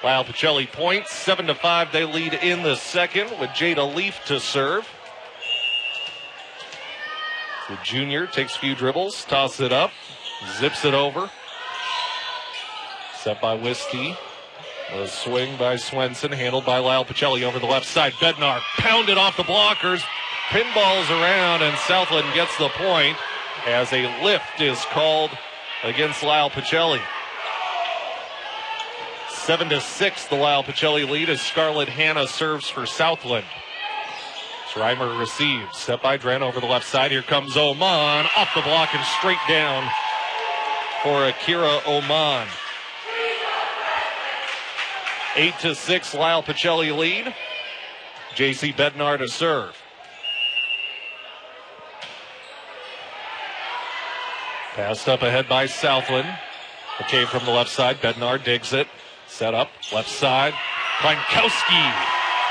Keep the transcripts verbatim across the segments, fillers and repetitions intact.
Lyle Pacelli points, seven to five. They lead in the second with Jada Leaf to serve. The junior takes a few dribbles, tosses it up, zips it over. Set by Wisty. A swing by Swenson, handled by Lyle Pacelli over the left side. Bednar pounded off the blockers, pinballs around, and Southland gets the point as a lift is called against Lyle Pacelli. Seven to six, the Lyle Pacelli lead as Scarlett Hanna serves for Southland. Schreimer receives, set by Dren over the left side. Here comes Oman, off the block and straight down for Akira Oman. Eight to six, Lyle Pacelli lead. J C Bednar to serve. Passed up ahead by Southland. McCabe from the left side. Bednar digs it. Set up, left side. Klankowski.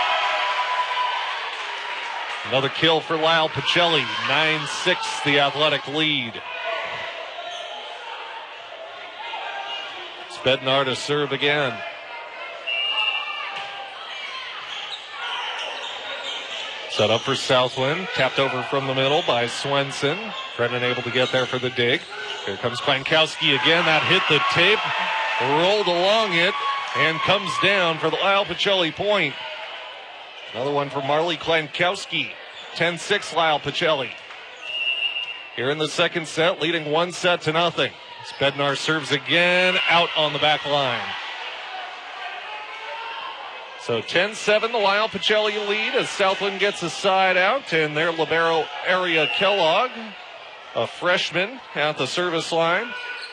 Another kill for Lyle Pacelli. nine six, the Athletic lead. It's Bednar to serve again. Set up for Southland. Tapped over from the middle by Swenson. Brennan able to get there for the dig. Here comes Klankowski again. That hit the tape. Rolled along it and comes down for the Lyle Pacelli point. Another one for Marley Klankowski. ten six Lyle Pacelli. Here in the second set, leading one set to nothing. Bednar serves again, out on the back line. So ten seven, the Lyle Pacelli lead as Southland gets a side out, and their libero Aria Kellogg, a freshman, at the service line.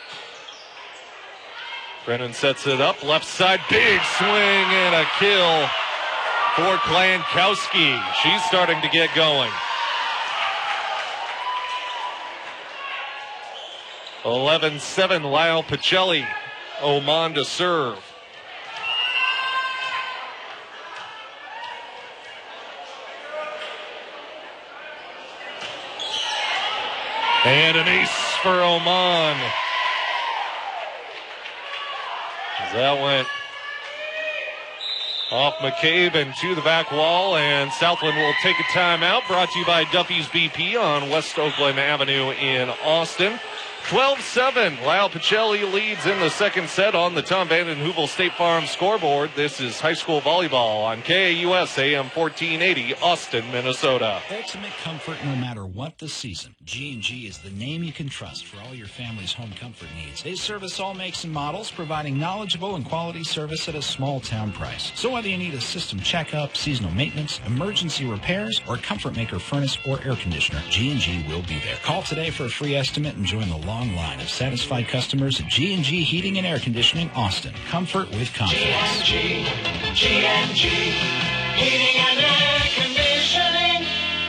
Brennan sets it up, left side, big swing and a kill for Klankowski. She's starting to get going. eleven seven, Lyle Pacelli. Oman to serve. And an ace for Oman. As that went off McCabe and to the back wall, and Southland will take a timeout. Brought to you by Duffy's B P on West Oakland Avenue in Austin. twelve seven, Lyle Pacelli leads in the second set on the Tom Vanden Heuvel State Farm scoreboard. This is high school volleyball on K A U S A M fourteen eighty, Austin, Minnesota. Ultimate comfort no matter what the season. G and G is the name you can trust for all your family's home comfort needs. They service all makes and models, providing knowledgeable and quality service at a small town price. So whether you need a system checkup, seasonal maintenance, emergency repairs, or Comfort Maker furnace or air conditioner, G and G will be there. Call today for a free estimate and join the long line of satisfied customers at G and G Heating and Air Conditioning, Austin. Comfort with confidence. G and G, G and G, Heating and Air Conditioning.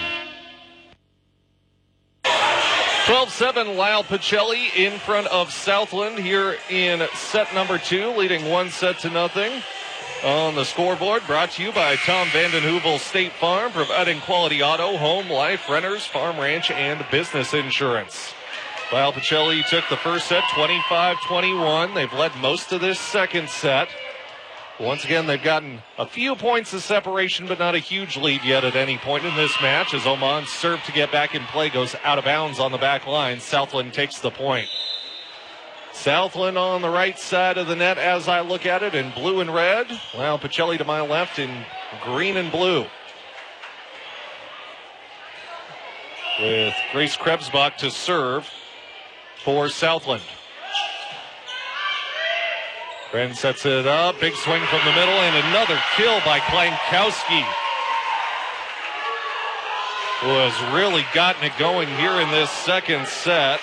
twelve seven, Lyle Pacelli in front of Southland here in set number two, leading one set to nothing. On the scoreboard, brought to you by Tom Vanden Heuvel State Farm, providing quality auto, home, life, renters, farm, ranch, and business insurance. Lyle Pacelli took the first set, twenty-five twenty-one. They've led most of this second set. Once again, they've gotten a few points of separation, but not a huge lead yet at any point in this match, as Oman's serve to get back in play goes out of bounds on the back line. Southland takes the point. Southland on the right side of the net as I look at it in blue and red. Lyle Pacelli to my left in green and blue. With Grace Krebsbach to serve for Southland. Bren sets it up. Big swing from the middle and another kill by Klankowski, who has really gotten it going here in this second set.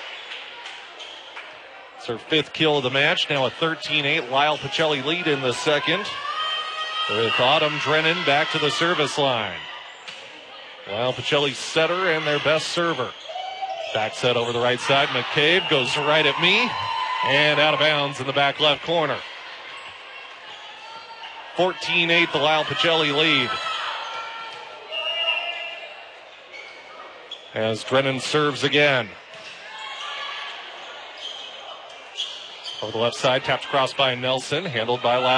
It's her fifth kill of the match. Now a thirteen eight Lyle Pacelli lead in the second, with Autumn Drennan back to the service line. Lyle Pacelli's setter and their best server. Back set over the right side. McCabe goes right at me and out of bounds in the back left corner. fourteen eight, the Lyle Pacelli lead. As Drennan serves again. Over the left side, tapped across by Nelson, handled by Lyle.